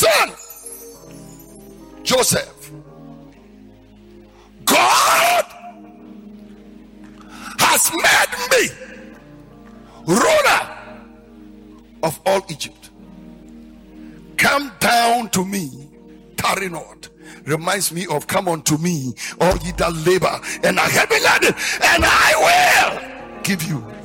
son Joseph, God has made me ruler of all Egypt. Come down to me, tarry not. Reminds me of come unto me, all ye that labor and are heavy laden, and I will give you